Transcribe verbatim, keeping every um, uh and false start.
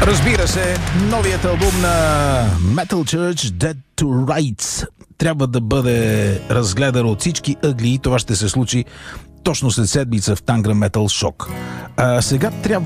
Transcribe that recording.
Разбира се, новият албум на Metal Church, Dead to Rights, трябва да бъде разгледан от всички ъгли и това ще се случи точно след седмица в Tangra Metal Shock. А сега трябва